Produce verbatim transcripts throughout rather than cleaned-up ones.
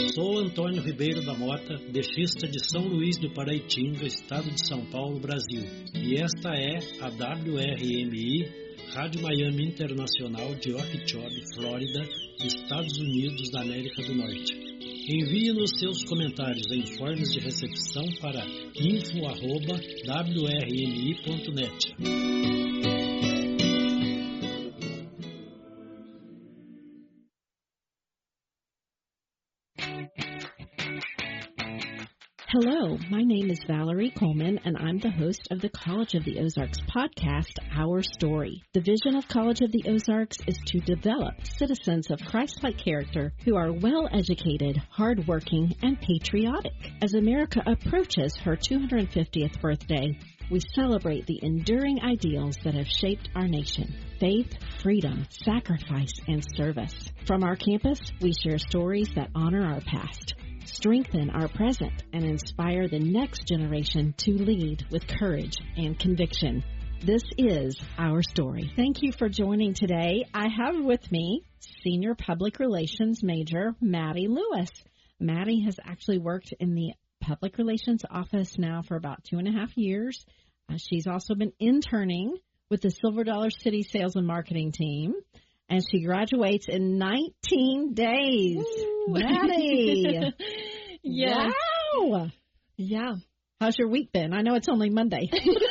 Sou Antônio Ribeiro da Mota, dexista de São Luís do Paraitinga, estado de São Paulo, Brasil. E esta é a W R M I, Rádio Miami Internacional de Okeechobee, Flórida, Estados Unidos da América do Norte. Envie-nos seus comentários em formas de recepção para info arroba w r m i ponto net. Hello, my name is Valerie Coleman, and I'm the host of the College of the Ozarks podcast, Our Story. The vision of College of the Ozarks is to develop citizens of Christ-like character who are well-educated, hardworking, and patriotic. As America approaches her two hundred fiftieth birthday, we celebrate the enduring ideals that have shaped our nation: faith, freedom, sacrifice, and service. From our campus, we share stories that honor our past, strengthen our present, and inspire the next generation to lead with courage and conviction. This is Our Story. Thank you for joining today. I have with me Senior Public Relations Major Maddie Lewis. Maddie has actually worked in the Public Relations Office now for about two and a half years. Uh, she's also been interning with the Silver Dollar City Sales and Marketing team, and she graduates in nineteen days. Woo. Maddie! Yeah. Wow! Yeah. How's your week been? I know it's only Monday.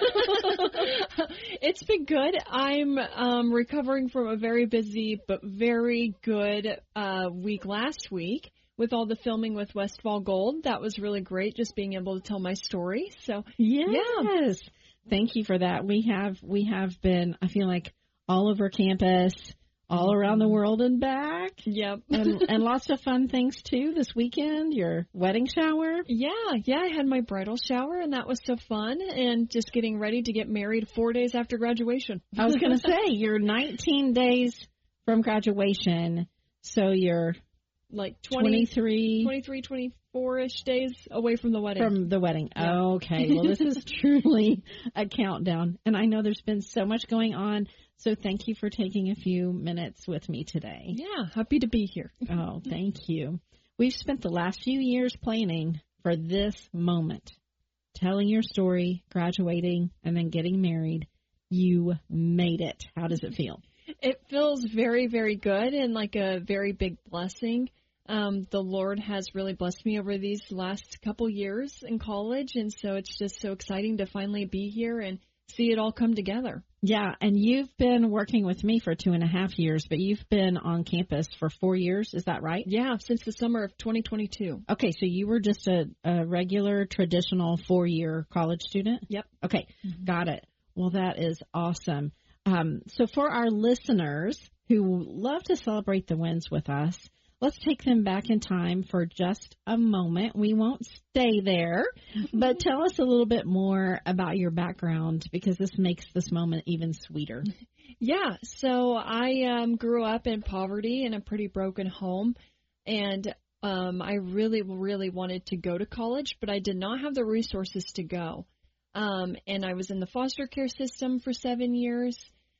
It's been good. I'm um, recovering from a very busy but very good uh, week last week with all the filming with Westfall Gold. That was really great, just being able to tell my story. So yes. Yeah. Thank you for that. We have we have been, I feel like, all over campus, all around the world and back. Yep. and, and lots of fun things, too, this weekend. Your wedding shower. Yeah, yeah. I had my bridal shower, and that was so fun. And just getting ready to get married four days after graduation. I was going to say, you're nineteen days from graduation, so you're like twenty, twenty-three, twenty-three, twenty-four-ish days away from the wedding. From the wedding. Yeah. Okay. Well, this is truly a countdown. And I know there's been so much going on. So thank you for taking a few minutes with me today. Yeah, happy to be here. Oh, thank you. We've spent the last few years planning for this moment, telling your story, graduating, and then getting married. You made it. How does it feel? It feels very, very good and like a very big blessing. Um, the Lord has really blessed me over these last couple years in college, and so it's just so exciting to finally be here and see it all come together. Yeah, and you've been working with me for two and a half years, but you've been on campus for four years. Is that right? Yeah, since the summer of twenty twenty-two. Okay, so you were just a, a regular, traditional four-year college student? Yep. Okay, mm-hmm. Got it. Well, that is awesome. Um, so for our listeners who love to celebrate the wins with us, let's take them back in time for just a moment. We won't stay there, but tell us a little bit more about your background, because this makes this moment even sweeter. Yeah, so I um, grew up in poverty in a pretty broken home, and um, I really, really wanted to go to college, but I did not have the resources to go. Um, and I was in the foster care system for seven years.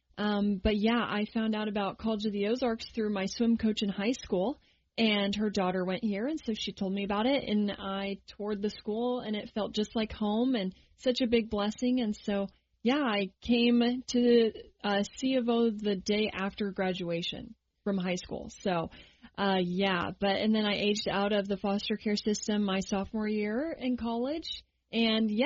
Um, but, yeah, I found out about College of the Ozarks through my swim coach in high school. And her daughter went here, and so she told me about it, and I toured the school, and it felt just like home and such a big blessing. And so, yeah, I came to uh, C of O the day after graduation from high school. So, uh, yeah, but and then I aged out of the foster care system my sophomore year in college. And, yeah,